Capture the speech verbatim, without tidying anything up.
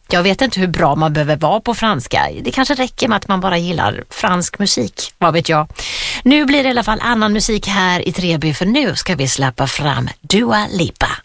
Jag vet inte hur bra man behöver vara på franska. Det kanske räcker med att man bara gillar fransk musik. Vad vet jag. Nu blir det i alla fall annan musik här i tre B, för nu ska vi släppa fram Dua Lipa.